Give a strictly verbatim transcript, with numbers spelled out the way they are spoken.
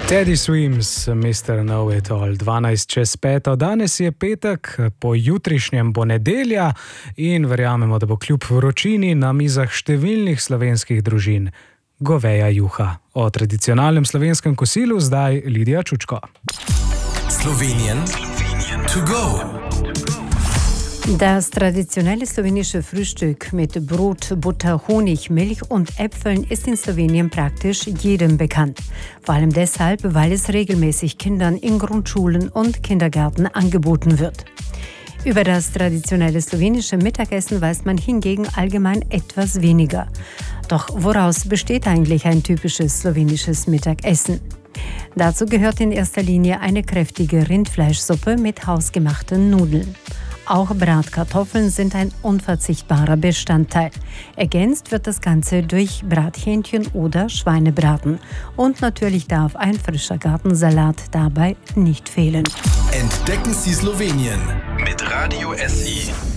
Teddy Swims, mister Know-It-All, dvanajst čez peto. Danes je petek, po jutrišnjem bo nedelja in verjamemo, da bo kljub vročini na mizah številnih slovenskih družin goveja juha. O tradicionalnem slovenskem kosilu zdaj Lidija Čučko. Slowenien to go. Das traditionelle slowenische Frühstück mit Brot, Butter, Honig, Milch und Äpfeln ist in Slowenien praktisch jedem bekannt. Vor allem deshalb, weil es regelmäßig Kindern in Grundschulen und Kindergärten angeboten wird. Über das traditionelle slowenische Mittagessen weiß man hingegen allgemein etwas weniger. Doch woraus besteht eigentlich ein typisches slowenisches Mittagessen? Dazu gehört in erster Linie eine kräftige Rindfleischsuppe mit hausgemachten Nudeln. Auch Bratkartoffeln sind ein unverzichtbarer Bestandteil. Ergänzt wird das Ganze durch Brathähnchen oder Schweinebraten. Und natürlich darf ein frischer Gartensalat dabei nicht fehlen. Entdecken Sie Slowenien mit Radio S I.